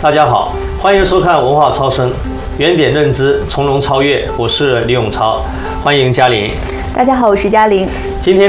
大家好，欢迎收看文化超声，原点认知，从容超越。我是李永超，欢迎嘉玲。 大家好，我是嘉玲。